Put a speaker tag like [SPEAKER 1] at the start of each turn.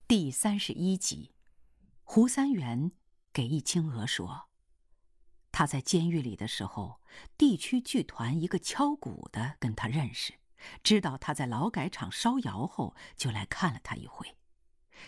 [SPEAKER 1] 第31集，胡三元给易清娥说，他在监狱里的时候，地区剧团一个敲鼓的跟他认识，知道他在劳改场烧窑后，就来看了他一回。